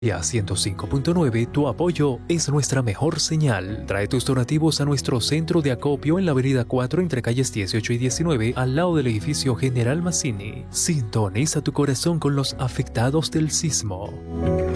Y a 105.9, tu apoyo es nuestra mejor señal. Trae tus donativos a nuestro centro de acopio en la avenida 4 entre calles 18 y 19, al lado del edificio General Mazzini. Sintoniza tu corazón con los afectados del sismo.